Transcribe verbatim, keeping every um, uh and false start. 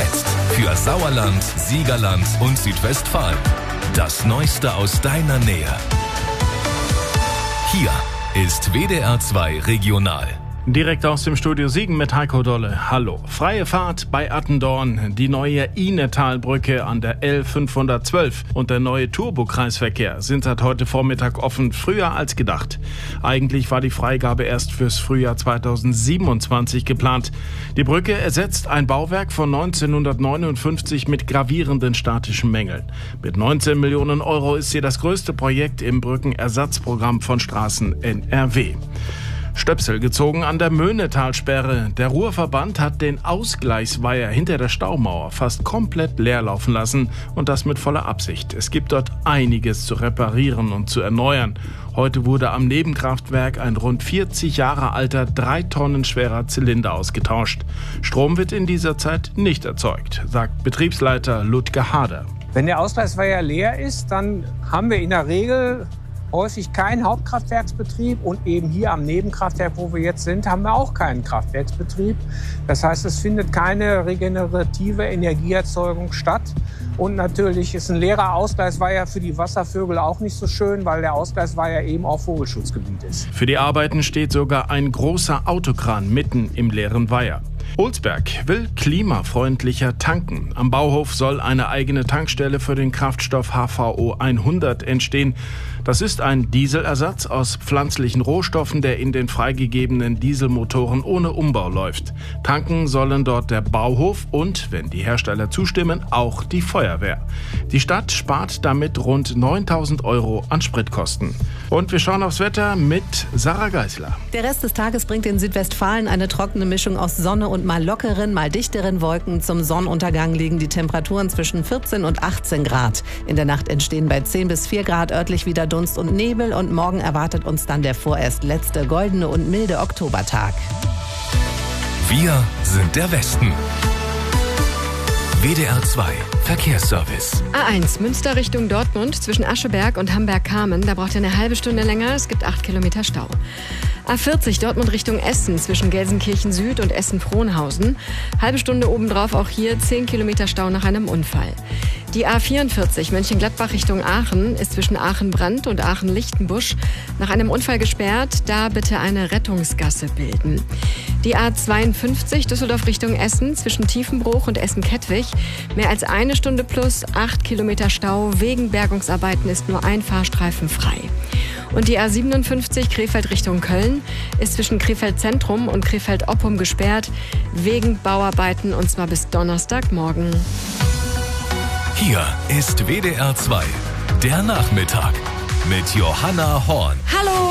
Jetzt für Sauerland, Siegerland und Südwestfalen. Das Neueste aus deiner Nähe. Hier ist W D R zwei Regional. Direkt aus dem Studio Siegen mit Heiko Dolle. Hallo. Freie Fahrt bei Attendorn, die neue Ihnetalbrücke an der L fünfhundertzwölf und der neue Turbo-Kreisverkehr sind seit heute Vormittag offen, früher als gedacht. Eigentlich war die Freigabe erst fürs Frühjahr zweitausendsiebenundzwanzig geplant. Die Brücke ersetzt ein Bauwerk von neunzehnhundertneunundfünfzig mit gravierenden statischen Mängeln. Mit neunzehn Millionen Euro ist sie das größte Projekt im Brückenersatzprogramm von Straßen N R W. Stöpsel gezogen an der Möhnetalsperre. Der Ruhrverband hat den Ausgleichsweiher hinter der Staumauer fast komplett leer laufen lassen und das mit voller Absicht. Es gibt dort einiges zu reparieren und zu erneuern. Heute wurde am Nebenkraftwerk ein rund vierzig Jahre alter, drei Tonnen schwerer Zylinder ausgetauscht. Strom wird in dieser Zeit nicht erzeugt, sagt Betriebsleiter Ludger Hader. Wenn der Ausgleichsweiher leer ist, dann haben wir in der Regel häufig keinen Hauptkraftwerksbetrieb und eben hier am Nebenkraftwerk, wo wir jetzt sind, haben wir auch keinen Kraftwerksbetrieb. Das heißt, es findet keine regenerative Energieerzeugung statt. Und natürlich ist ein leerer Ausgleichsweiher für die Wasservögel auch nicht so schön, weil der Ausgleichsweiher eben auch Vogelschutzgebiet ist. Für die Arbeiten steht sogar ein großer Autokran mitten im leeren Weiher. Olsberg will klimafreundlicher tanken. Am Bauhof soll eine eigene Tankstelle für den Kraftstoff H V O hundert entstehen. Das ist ein Dieselersatz aus pflanzlichen Rohstoffen, der in den freigegebenen Dieselmotoren ohne Umbau läuft. Tanken sollen dort der Bauhof und, wenn die Hersteller zustimmen, auch die Feuerwehr. Die Stadt spart damit rund neuntausend Euro an Spritkosten. Und wir schauen aufs Wetter mit Sarah Geisler. Der Rest des Tages bringt in Südwestfalen eine trockene Mischung aus Sonne und mal lockeren, mal dichteren Wolken. Zum Sonnenuntergang liegen die Temperaturen zwischen vierzehn und achtzehn Grad. In der Nacht entstehen bei zehn bis vier Grad örtlich wieder Dunst und Nebel und morgen erwartet uns dann der vorerst letzte goldene und milde Oktobertag. Wir sind der Westen. W D R zwei Verkehrsservice. A eins Münster Richtung Dortmund zwischen Ascheberg und Hamberg-Kamen. Da braucht ihr eine halbe Stunde länger. Es gibt acht Kilometer Stau. A vierzig Dortmund Richtung Essen zwischen Gelsenkirchen Süd und Essen-Frohnhausen. Halbe Stunde obendrauf auch hier zehn Kilometer Stau nach einem Unfall. Die A vierundvierzig Mönchengladbach Richtung Aachen ist zwischen Aachen-Brand und Aachen-Lichtenbusch nach einem Unfall gesperrt. Da bitte eine Rettungsgasse bilden. Die A zweiundfünfzig Düsseldorf Richtung Essen zwischen Tiefenbruch und Essen-Kettwig. Mehr als eine Stunde plus acht Kilometer Stau. Wegen Bergungsarbeiten ist nur ein Fahrstreifen frei. Und die A siebenundfünfzig Krefeld Richtung Köln ist zwischen Krefeld Zentrum und Krefeld Oppum gesperrt. Wegen Bauarbeiten und zwar bis Donnerstagmorgen. Hier ist W D R zwei, der Nachmittag mit Johanna Horn. Hallo!